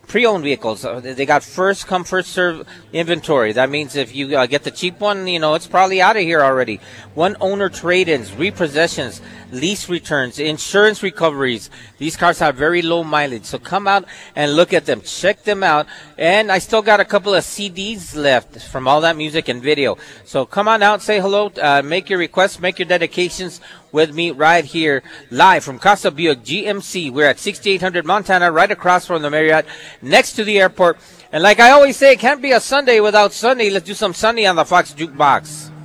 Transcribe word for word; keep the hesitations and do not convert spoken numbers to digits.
pre-owned vehicles. Uh, they got first come, first serve inventory. That means if you uh, get the cheap one, you know, it's probably out of here already. One owner trade-ins, repossessions, lease returns, insurance recoveries. These cars have very low mileage. So come out and look at them. Check them out. And I still got a couple of C Ds left from all that music and video. So come on out, say hello, uh, make your requests, make your dedications with me right here, live from Casa Buick G M C. We're at sixty-eight hundred Montana, right across from the Marriott, next to the airport. And like I always say, it can't be a Sunday without Sunday. Let's do some Sunday on the Fox Jukebox.